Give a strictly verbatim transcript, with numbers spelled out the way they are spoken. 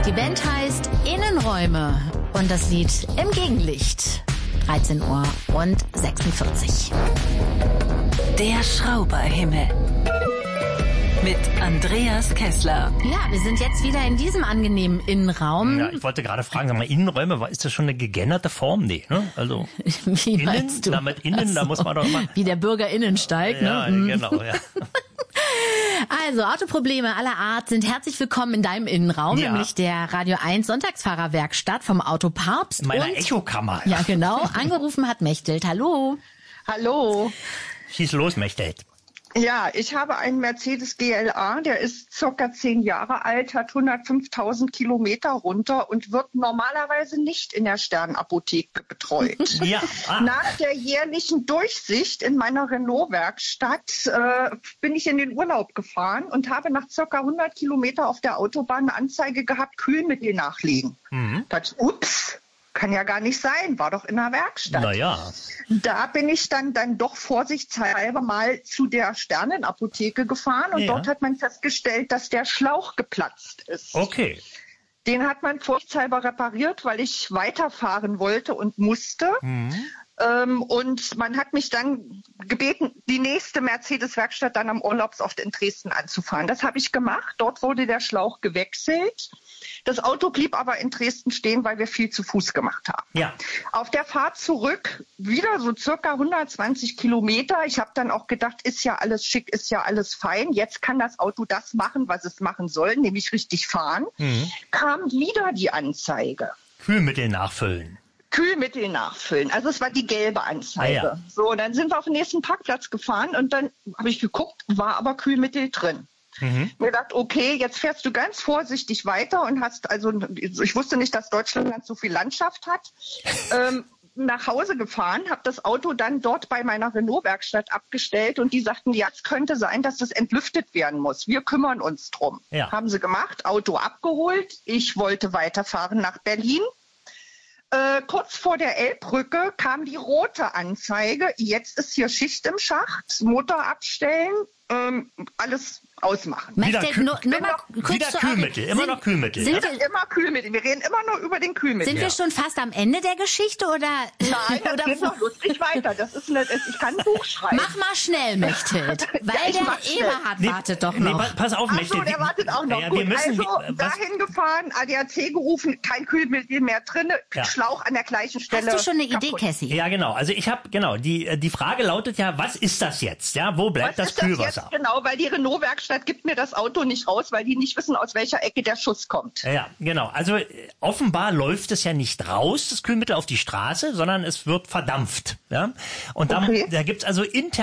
Die Band heißt Innenräume und das Lied Im Gegenlicht. dreizehn Uhr und sechsundvierzig. Der Schrauberhimmel. Mit Andreas Kessler. Ja, wir sind jetzt wieder in diesem angenehmen Innenraum. Ja, ich wollte gerade fragen, sag mal, Innenräume, ist das schon eine gegenderte Form? Nee, ne? Also, Wie innen, meinst du? damit innen, Ach da so. muss man doch immer... Wie der Bürger Innensteig, Ja, ne? genau, ja. Also, Autoprobleme aller Art sind herzlich willkommen in deinem Innenraum, Ja. nämlich der Radio eins Sonntagsfahrerwerkstatt vom Autopapst. In meiner und, Echokammer. Ja, genau. Angerufen hat Mechthild. Hallo. Hallo. Schieß los, Mechthild. Ja, ich habe einen Mercedes G L A, der ist circa zehn Jahre alt, hat hundertfünftausend Kilometer runter und wird normalerweise nicht in der Sternapotheke betreut. Ja. Ah. Nach der jährlichen Durchsicht in meiner Renault-Werkstatt äh, bin ich in den Urlaub gefahren und habe nach circa hundert Kilometer auf der Autobahn eine Anzeige gehabt, Kühlmittel nachlegen. Mhm. Das, ups, kann ja gar nicht sein, war doch in der Werkstatt. Naja. Da bin ich dann, dann doch vorsichtshalber mal zu der Sternenapotheke gefahren und Ja. dort hat man festgestellt, dass der Schlauch geplatzt ist. Okay. Den hat man vorsichtshalber repariert, weil ich weiterfahren wollte und musste. Mhm. Ähm, und man hat mich dann gebeten, die nächste Mercedes-Werkstatt dann am Urlaubsort in Dresden anzufahren. Das habe ich gemacht. Dort wurde der Schlauch gewechselt. Das Auto blieb aber in Dresden stehen, weil wir viel zu Fuß gemacht haben. Ja. Auf der Fahrt zurück wieder so circa hundertzwanzig Kilometer. Ich habe dann auch gedacht, ist ja alles schick, ist ja alles fein. Jetzt kann das Auto das machen, was es machen soll, nämlich richtig fahren. Mhm. Kam wieder die Anzeige. Kühlmittel nachfüllen. Kühlmittel nachfüllen. Also es war die gelbe Anzeige. Ah, ja. So, und dann sind wir auf den nächsten Parkplatz gefahren und dann habe ich geguckt, war aber Kühlmittel drin. Mhm. Mir gedacht, okay, jetzt fährst du ganz vorsichtig weiter und hast, also ich wusste nicht, dass Deutschland so viel Landschaft hat, ähm, nach Hause gefahren, habe das Auto dann dort bei meiner Renault-Werkstatt abgestellt und die sagten, ja, es könnte sein, dass das entlüftet werden muss. Wir kümmern uns drum. Ja. Haben sie gemacht, Auto abgeholt. Ich wollte weiterfahren nach Berlin. Äh, kurz vor der Elbbrücke kam die rote Anzeige. Jetzt ist hier Schicht im Schacht, Motor abstellen, ähm, alles ausmachen. Wieder Mechthild, Kü- nur, nur mal kurz Wieder zur Kühlmittel, Ori- immer sind, noch Kühlmittel. Sind, Ja? wir, Immer Kühlmittel. Wir reden immer nur über den Kühlmittel. sind wir schon fast am Ende der Geschichte oder? Nein, das oder geht noch lustig weiter. Das ist eine, ich kann ein Buch schreiben. Mach mal schnell, Mechthild, weil ich mach der schnell. Eberhard Nee, wartet doch nee, noch. pa- pass auf, Ach so, Mechthild. der wartet auch noch. Ja, Gut, wir müssen, also was, dahin gefahren, A D A C gerufen, kein Kühlmittel mehr drin, Ja. Schlauch an der gleichen Stelle. Hast du schon eine Idee, kaputt. Cassie? ja, genau. Also ich habe, genau, die, die Frage lautet ja, was ist das jetzt? Ja, wo bleibt Was das ist das Kühlwasser? jetzt genau? Weil die Renault-Werkstatt gibt mir das Auto nicht raus, weil die nicht wissen, aus welcher Ecke der Schuss kommt. Ja, ja, genau. Also äh, offenbar läuft es ja nicht raus, das Kühlmittel auf die Straße, sondern es wird verdampft. Ja? Und da, Okay. da gibt's also intern